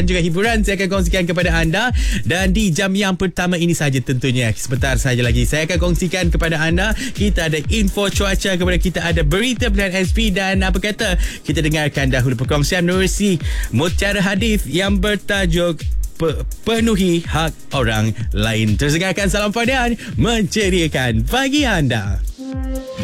dan juga hiburan saya akan kongsikan kepada anda. Dan di jam yang pertama ini saja tentunya, sebentar saja lagi saya akan kongsikan kepada anda. Kita ada info cuaca, kepada kita ada berita pilihan SP, dan apa kata kita dengarkan dahulu perkongsian menerusi mutiara hadis yang bertajuk penuhi hak orang lain. Terus dengarkan Salam Fadian menceriakan pagi anda.